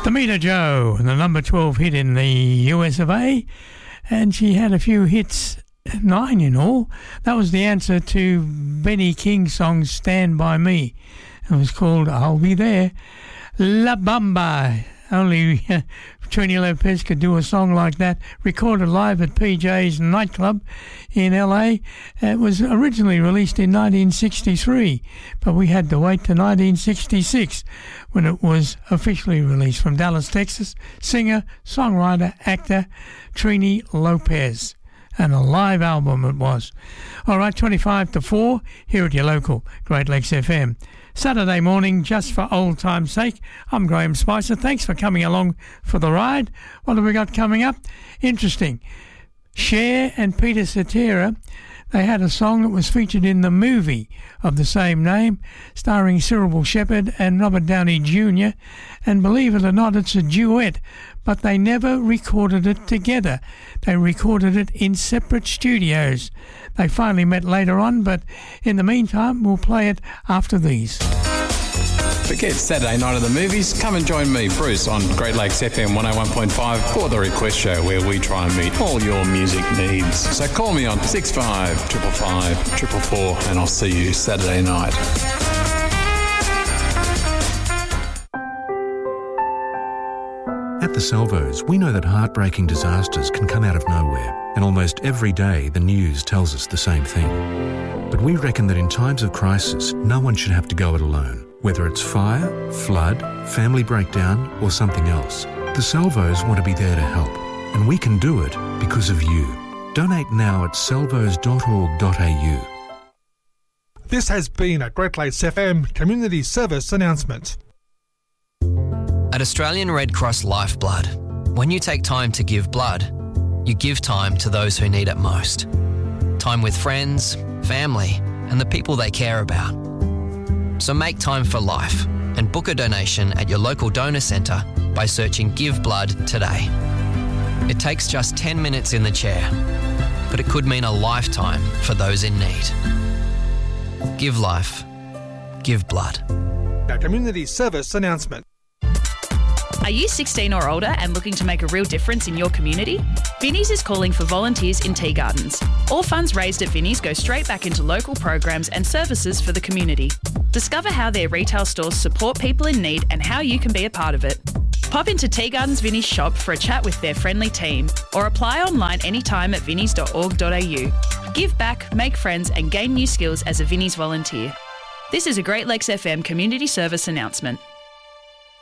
Tamita Joe, the number 12 hit in the US of A, and she had a few hits, 9 in all. That was the answer to Benny King's song Stand By Me. It was called I'll Be There. La Bamba. Only Trini Lopez could do a song like that, recorded live at PJ's nightclub in LA. It was originally released in 1963, but we had to wait to 1966 when it was officially released. From Dallas, Texas, singer, songwriter, actor Trini Lopez. And a live album it was. All right, 25 to 4 here at your local Great Lakes FM. Saturday morning, just for old time's sake. I'm Graham Spicer. Thanks for coming along for the ride. What have we got coming up? Interesting. Cher and Peter Cetera, they had a song that was featured in the movie of the same name, starring Cyril Shepherd and Robert Downey Jr. And believe it or not, it's a duet, but they never recorded it together. They recorded it in separate studios. They finally met later on, but in the meantime, we'll play it after these. Forget Saturday night at the movies. Come and join me, Bruce, on Great Lakes FM 101.5 for the Request Show, where we try and meet all your music needs. So call me on 65 555 444 and I'll see you Saturday night. At the Salvos, we know that heartbreaking disasters can come out of nowhere, and almost every day the news tells us the same thing. But we reckon that in times of crisis, no one should have to go it alone. Whether it's fire, flood, family breakdown, or something else, the Salvos want to be there to help. And we can do it because of you. Donate now at salvos.org.au. This has been a Great Lakes FM Community Service announcement. At Australian Red Cross Lifeblood, when you take time to give blood, you give time to those who need it most. Time with friends, family, and the people they care about. So make time for life and book a donation at your local donor centre by searching Give Blood today. It takes just 10 minutes in the chair, but it could mean a lifetime for those in need. Give life. Give blood. A community service announcement. Are you 16 or older and looking to make a real difference in your community? Vinnie's is calling for volunteers in tea gardens. All funds raised at Vinnie's go straight back into local programs and services for the community. Discover how their retail stores support people in need and how you can be a part of it. Pop into Tea Gardens Vinnie's shop for a chat with their friendly team, or apply online anytime at vinnies.org.au. Give back, make friends and gain new skills as a Vinnie's volunteer. This is a Great Lakes FM community service announcement.